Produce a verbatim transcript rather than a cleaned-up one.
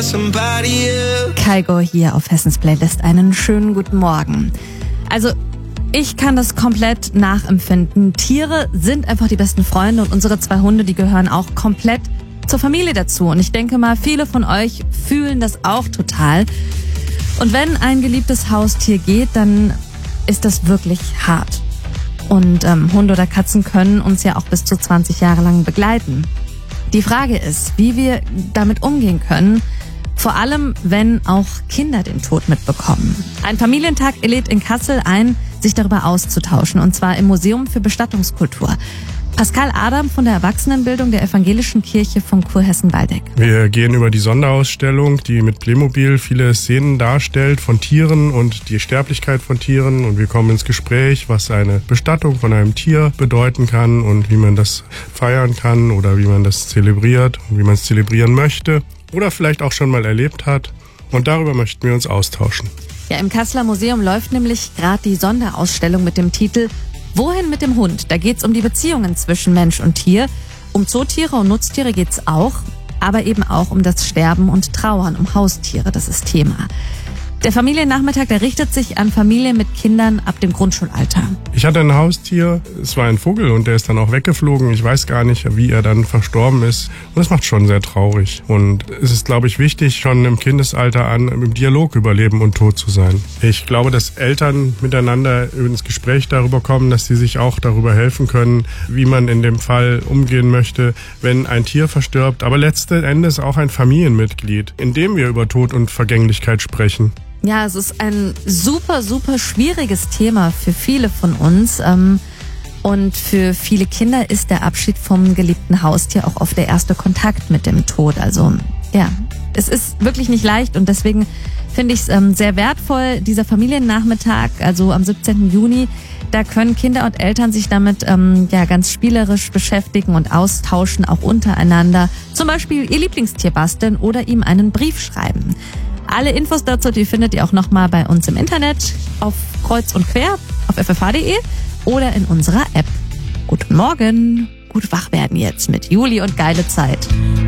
Kygo hier auf Hessens Playlist. Einen schönen guten Morgen. Also, ich kann das komplett nachempfinden. Tiere sind einfach die besten Freunde und unsere zwei Hunde, die gehören auch komplett zur Familie dazu. Und ich denke mal, viele von euch fühlen das auch total. Und wenn ein geliebtes Haustier geht, dann ist das wirklich hart. Und ähm, Hunde oder Katzen können uns ja auch bis zu zwanzig Jahre lang begleiten. Die Frage ist, wie wir damit umgehen können, vor allem wenn auch Kinder den Tod mitbekommen. Ein Familientag lädt in Kassel ein, sich darüber auszutauschen, und zwar im Museum für Bestattungskultur. Pascal Adam von der Erwachsenenbildung der Evangelischen Kirche von Kurhessen-Waldeck. Wir gehen über die Sonderausstellung, die mit Playmobil viele Szenen darstellt von Tieren und die Sterblichkeit von Tieren, und wir kommen ins Gespräch, was eine Bestattung von einem Tier bedeuten kann und wie man das feiern kann oder wie man das zelebriert und wie man es zelebrieren möchte oder vielleicht auch schon mal erlebt hat, und darüber möchten wir uns austauschen. Ja, im Kasseler Museum läuft nämlich gerade die Sonderausstellung mit dem Titel Wohin mit dem Hund? Da geht's um die Beziehungen zwischen Mensch und Tier. Um Zootiere und Nutztiere geht's auch, aber eben auch um das Sterben und Trauern, um Haustiere, das ist Thema. Der Familiennachmittag, der richtet sich an Familien mit Kindern ab dem Grundschulalter. Ich hatte ein Haustier, es war ein Vogel, und der ist dann auch weggeflogen. Ich weiß gar nicht, wie er dann verstorben ist. Und das macht schon sehr traurig. Und es ist, glaube ich, wichtig, schon im Kindesalter an im Dialog über Leben und Tod zu sein. Ich glaube, dass Eltern miteinander ins Gespräch darüber kommen, dass sie sich auch darüber helfen können, wie man in dem Fall umgehen möchte, wenn ein Tier verstirbt, aber letzten Endes auch ein Familienmitglied, indem wir über Tod und Vergänglichkeit sprechen. Ja, es ist ein super, super schwieriges Thema für viele von uns. Und für viele Kinder ist der Abschied vom geliebten Haustier auch oft der erste Kontakt mit dem Tod. Also ja, es ist wirklich nicht leicht, und deswegen finde ich es sehr wertvoll, dieser Familiennachmittag, also am siebzehnten Juni. Da können Kinder und Eltern sich damit ähm, ja ganz spielerisch beschäftigen und austauschen, auch untereinander. Zum Beispiel ihr Lieblingstier basteln oder ihm einen Brief schreiben. Alle Infos dazu, die findet ihr auch nochmal bei uns im Internet, auf Kreuz und Quer, auf f f h punkt d e oder in unserer App. Guten Morgen, gut wach werden jetzt mit Juli und geile Zeit.